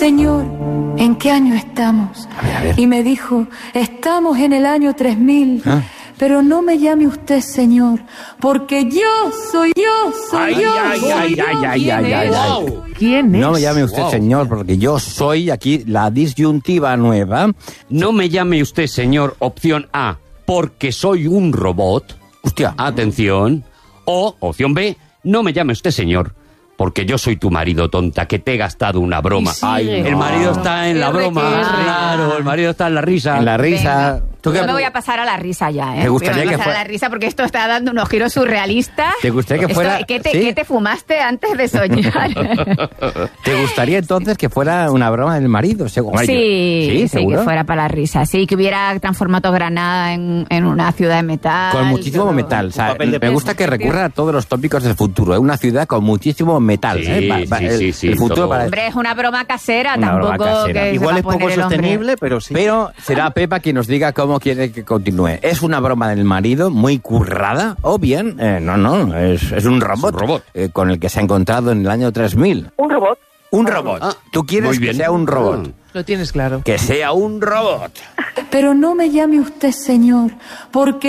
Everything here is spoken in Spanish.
Señor, ¿en qué año estamos? A ver. Y me dijo, estamos en el año 3000. ¿Ah? Pero no me llame usted Señor, porque yo soy. Wow. ¿Quién es? No me llame usted señor, porque yo soy aquí la disyuntiva nueva. No me llame usted señor, opción A, porque soy un robot. Hostia. Atención. O, opción B, no me llame usted señor, porque yo soy tu marido, tonta, que te he gastado una broma. Ay, El marido está en la broma. Claro, el marido está en la risa. En la risa. ¿Tú Yo qué- me voy a pasar a la risa ya, ¿eh? ¿Te gustaría Me voy a que pasar fuera- a la risa porque esto está dando unos giros surrealistas. ¿Te gustaría que fuera- ¿Qué sí? te fumaste antes de soñar? ¿Te gustaría entonces que fuera una broma del marido? Sí, ¿seguro? que fuera para la risa. Sí, que hubiera transformado Granada en una ciudad de metal. Con muchísimo todo. metal. O sea, papel de me gusta que recurra a todos los tópicos del futuro. Es una ciudad con muchísimo metal. Sí, sí, el futuro todo. para... Hombre, es una broma casera, Una broma tampoco casera. que Igual se es va a poco poner el hombre. sostenible, pero sí. Pero será Pepa quien nos diga cómo quiere que continúe. ¿Es una broma del marido muy currada? O bien, no, es un robot, robot. Con el que se ha encontrado en el año 3000. Un robot. Un robot. Ah, ¿Tú quieres muy que bien. sea un robot? Lo tienes claro. Que sea un robot. Pero no me llame usted Señor, porque